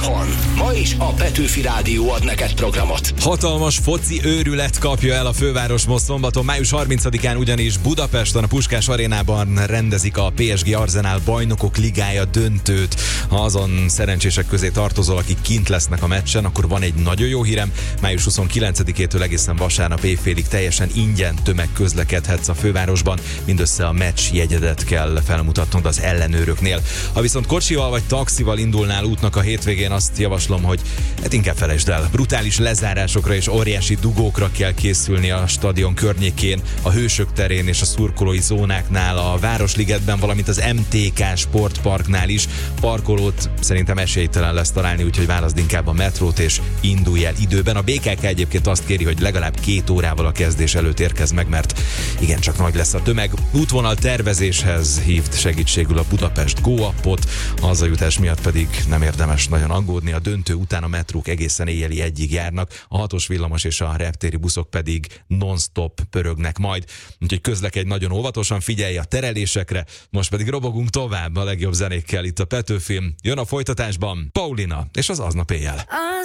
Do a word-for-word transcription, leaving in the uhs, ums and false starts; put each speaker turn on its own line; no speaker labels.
Ma is a Petőfi Rádió ad neked programot.
Hatalmas foci őrület kapja el a főváros most szombaton, május harmincadikán, ugyanis Budapesten a Puskás Arénában rendezik a pé es gé Arsenal Bajnokok Ligája döntőt. Ha azon szerencsések közé tartozol, akik kint lesznek a meccsen, akkor van egy nagyon jó hírem. május huszonkilencedikétől egészen vasárnap éjfélig teljesen ingyen tömegközlekedhetsz a fővárosban, mindössze a meccs jegyedet kell felmutatnod az ellenőröknél. Ha viszont kocsival vagy taxival indulnál útnak a hétvégén, azt javaslom, hogy hát inkább felejtsd el. Brutális lezárásokra és óriási dugókra kell készülni a stadion környékén, a Hősök terén és a szurkolói zónáknál, a Városligetben, valamint az em té ká Sportparknál is. Parkolót szerintem esélytelen lesz találni, úgyhogy válaszd inkább a metrót és indulj el időben. A bé ká ká egyébként azt kéri, hogy legalább két órával a kezdés előtt érkezz meg, mert igencsak nagy lesz a tömeg. Útvonal tervezéshez hívd segítségül a Budapest Go appot, a hazajutás miatt pedig nem érdemes nagyon aggódni. A döntő után a metrók egészen éjjeli egyig járnak, a hatos villamos és a reptéri buszok pedig non-stop pörögnek majd. Úgyhogy közlekedj nagyon óvatosan, figyelj a terelésekre, most pedig robogunk tovább a legjobb zenékkel itt a Petőfin. Jön a folytatásban Paulina és az Aznap éjjel.